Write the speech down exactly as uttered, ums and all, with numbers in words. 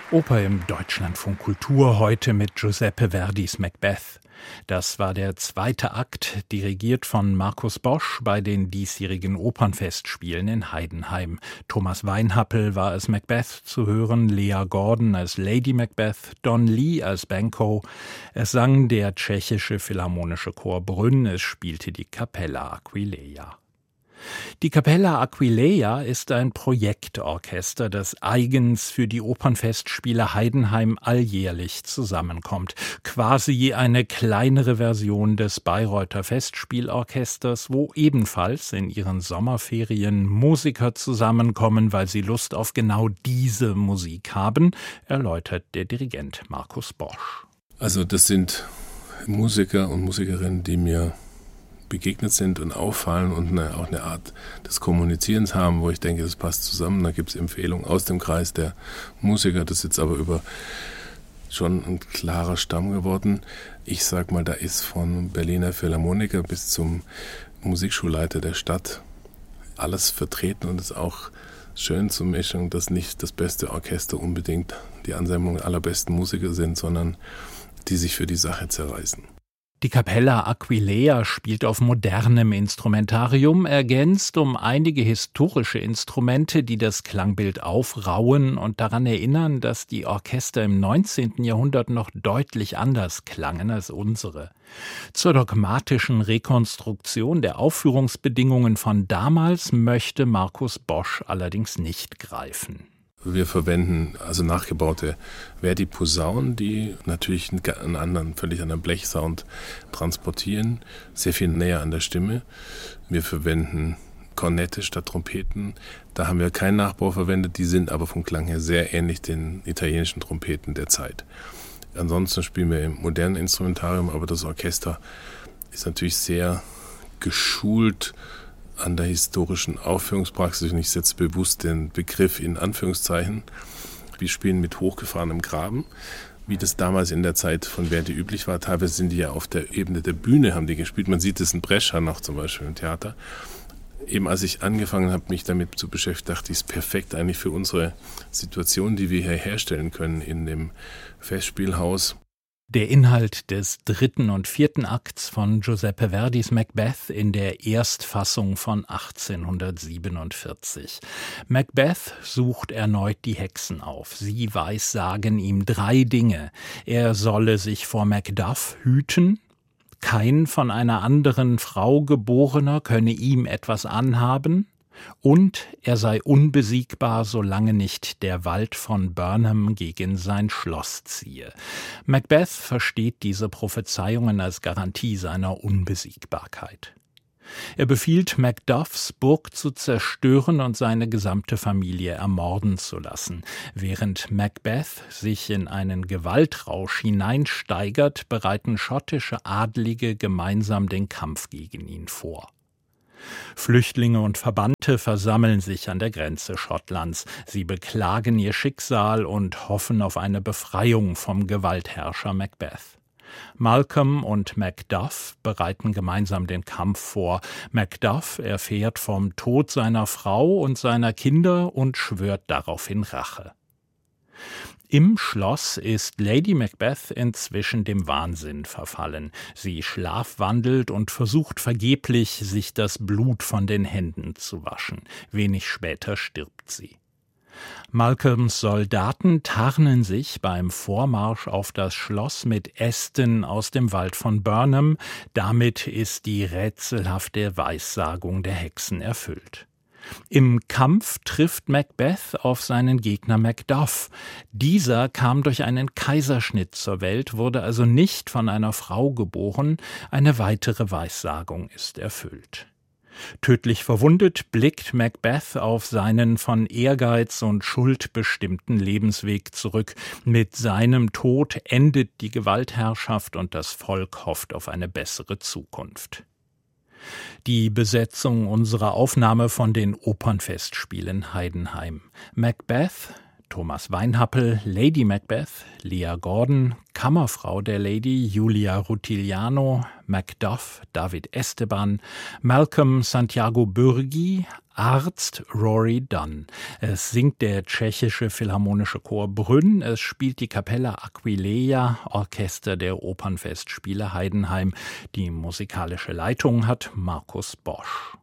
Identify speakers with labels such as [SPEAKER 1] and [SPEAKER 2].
[SPEAKER 1] Oper im Deutschlandfunk Kultur, heute mit Giuseppe Verdis Macbeth. Das war der zweite Akt, dirigiert von Markus Bosch bei den diesjährigen Opernfestspielen in Heidenheim. Thomas Weinhappel war als Macbeth zu hören, Lea Gordon als Lady Macbeth, Don Lee als Banquo. Es sang der tschechische Philharmonische Chor Brünn, es spielte die Capella Aquileia. Die Capella Aquileia ist ein Projektorchester, das eigens für die Opernfestspiele Heidenheim alljährlich zusammenkommt. Quasi eine kleinere Version des Bayreuther Festspielorchesters, wo ebenfalls in ihren Sommerferien Musiker zusammenkommen, weil sie Lust auf genau diese Musik haben, erläutert der Dirigent Markus Bosch.
[SPEAKER 2] Also das sind Musiker und Musikerinnen, die mir begegnet sind und auffallen und eine, auch eine Art des Kommunizierens haben, wo ich denke, das passt zusammen. Da gibt es Empfehlungen aus dem Kreis der Musiker. Das ist jetzt aber über schon ein klarer Stamm geworden. Ich sag mal, da ist von Berliner Philharmoniker bis zum Musikschulleiter der Stadt alles vertreten und es ist auch schön zur Mischung, dass nicht das beste Orchester unbedingt die Ansammlung aller besten Musiker sind, sondern die sich für die Sache zerreißen.
[SPEAKER 1] Die Capella Aquileia spielt auf modernem Instrumentarium, ergänzt um einige historische Instrumente, die das Klangbild aufrauen und daran erinnern, dass die Orchester im neunzehnten Jahrhundert noch deutlich anders klangen als unsere. Zur dogmatischen Rekonstruktion der Aufführungsbedingungen von damals möchte Markus Bosch allerdings nicht greifen.
[SPEAKER 2] Wir verwenden also nachgebaute Verdi-Posaunen, die natürlich einen anderen, völlig anderen Blechsound transportieren, sehr viel näher an der Stimme. Wir verwenden Kornette statt Trompeten. Da haben wir keinen Nachbau verwendet, die sind aber vom Klang her sehr ähnlich den italienischen Trompeten der Zeit. Ansonsten spielen wir im modernen Instrumentarium, aber das Orchester ist natürlich sehr geschult an der historischen Aufführungspraxis, und ich setze bewusst den Begriff in Anführungszeichen. Wir spielen mit hochgefahrenem Graben, wie das damals in der Zeit von Verdi üblich war. Teilweise sind die ja auf der Ebene der Bühne, haben die gespielt. Man sieht es in Brescia noch zum Beispiel im Theater. Eben als ich angefangen habe, mich damit zu beschäftigen, dachte ich, es ist perfekt eigentlich für unsere Situation, die wir hier herstellen können in dem Festspielhaus.
[SPEAKER 1] Der Inhalt des dritten und vierten Akts von Giuseppe Verdis Macbeth in der Erstfassung von achtzehnhundertsiebenundvierzig. Macbeth sucht erneut die Hexen auf. Sie weissagen ihm drei Dinge. Er solle sich vor Macduff hüten, kein von einer anderen Frau Geborener könne ihm etwas anhaben, und er sei unbesiegbar, solange nicht der Wald von Burnham gegen sein Schloss ziehe. Macbeth versteht diese Prophezeiungen als Garantie seiner Unbesiegbarkeit. Er befiehlt, Macduffs Burg zu zerstören und seine gesamte Familie ermorden zu lassen. Während Macbeth sich in einen Gewaltrausch hineinsteigert, bereiten schottische Adlige gemeinsam den Kampf gegen ihn vor. Flüchtlinge und Verbannte versammeln sich an der Grenze Schottlands. Sie beklagen ihr Schicksal und hoffen auf eine Befreiung vom Gewaltherrscher Macbeth. Malcolm und Macduff bereiten gemeinsam den Kampf vor. Macduff erfährt vom Tod seiner Frau und seiner Kinder und schwört daraufhin Rache. Im Schloss ist Lady Macbeth inzwischen dem Wahnsinn verfallen. Sie schlafwandelt und versucht vergeblich, sich das Blut von den Händen zu waschen. Wenig später stirbt sie. Malcolms Soldaten tarnen sich beim Vormarsch auf das Schloss mit Ästen aus dem Wald von Burnham. Damit ist die rätselhafte Weissagung der Hexen erfüllt. Im Kampf trifft Macbeth auf seinen Gegner Macduff. Dieser kam durch einen Kaiserschnitt zur Welt, wurde also nicht von einer Frau geboren. Eine weitere Weissagung ist erfüllt. Tödlich verwundet blickt Macbeth auf seinen von Ehrgeiz und Schuld bestimmten Lebensweg zurück. Mit seinem Tod endet die Gewaltherrschaft und das Volk hofft auf eine bessere Zukunft. Die Besetzung unserer Aufnahme von den Opernfestspielen Heidenheim. Macbeth, Thomas Weinhappel, Lady Macbeth, Leah Gordon, Kammerfrau der Lady Julia Rutiliano, Macduff David Esteban, Malcolm Santiago Bürgi, Arzt Rory Dunn. Es singt der tschechische Philharmonische Chor Brünn, es spielt die Capella Aquileia, Orchester der Opernfestspiele Heidenheim. Die musikalische Leitung hat Markus Bosch.